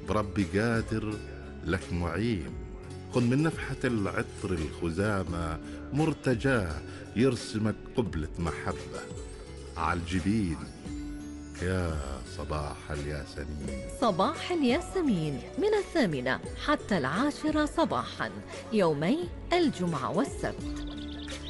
بربي قادر لك معين. خذ من نفحة العطر الخزامة مرتجاه يرسمك قبلة محبة عالجبين يا صباح الياسمين. صباح الياسمين من 8 حتى 10 صباحا، يومي الجمعة والسبت.